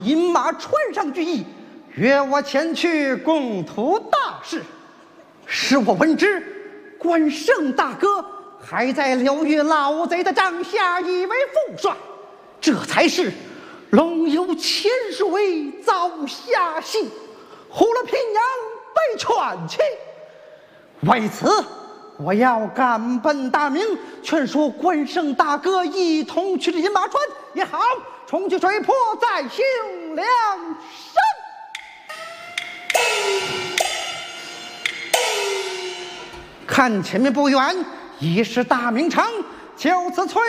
饮马船上聚义，约我前去共图大事。使我闻知，关胜大哥还在流于老贼的帐下，以为副帅，这才是龙游潜水遭下戏，呼了平阳被劝弃。为此，我要赶奔大明，劝说关胜大哥一同去这饮马船也好，冲去水泊，再行梁山。看前面不远已是大明城，就此催